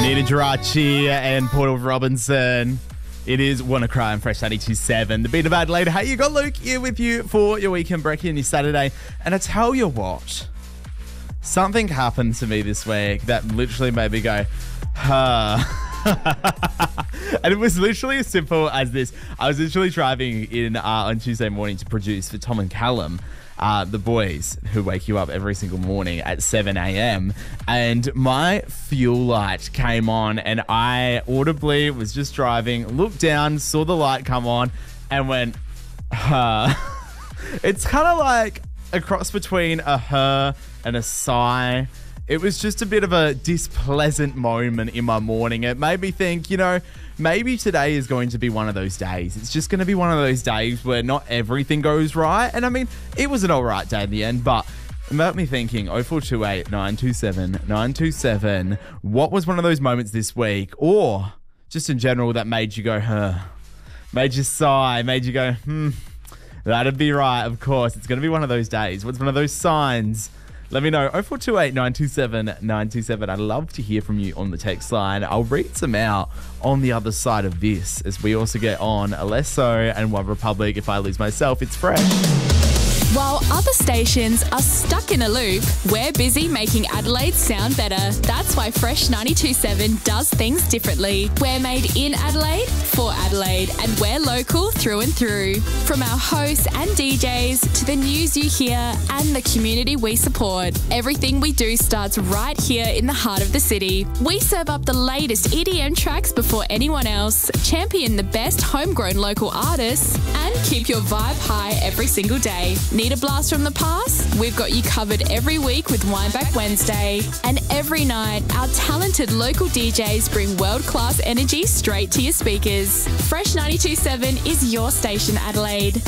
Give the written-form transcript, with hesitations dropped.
Nina Geraci and Portal Robinson. It is WannaCry and Fresh 92.7. The Beat of Adelaide. Hey, you got Luke here with you for your weekend brekkie and your Saturday. And I tell you what, something happened to me this week that literally made me go, huh. And it was literally as simple as this. I was literally driving in on Tuesday morning to produce for Tom and Callum, the boys who wake you up every single morning at 7 a.m. And my fuel light came on and I audibly was just driving, looked down, saw the light come on and went, huh. It's kind of like a cross between a her and a sigh. It was just a bit of a displeasant moment in my morning. It made me think, maybe today is going to be one of those days. It's just going to be one of those days where not everything goes right. And I mean, it was an all right day in the end, but it made me thinking, 0428 927 927, what was one of those moments this week, or just in general, that made you go, huh? Made you sigh, made you go, that'd be right, of course. It's going to be one of those days. What's one of those signs? Let me know. 0428 927 927. I'd love to hear from you on the text line. I'll read some out on the other side of this as we also get on Alesso and One Republic. If I lose myself, it's Fresh. While other stations are stuck in a loop, we're busy making Adelaide sound better. That's why Fresh 92.7 does things differently. We're made in Adelaide, for Adelaide, and we're local through and through. From our hosts and DJs to the news you hear and the community we support, everything we do starts right here in the heart of the city. We serve up the latest EDM tracks before anyone else, champion the best homegrown local artists, and keep your vibe high every single day. Need a blast from the past? We've got you covered every week with Wineback Wednesday. And every night, our talented local DJs bring world-class energy straight to your speakers. Fresh 92.7 is your station, Adelaide.